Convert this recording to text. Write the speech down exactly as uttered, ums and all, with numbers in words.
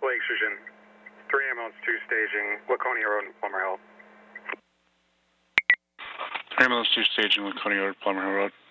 Lake Sturgeon. three ambulance, two staging, Laconia Road, Plummer Hill. three ambulance, two staging, Laconia Road, Plummer Hill Road.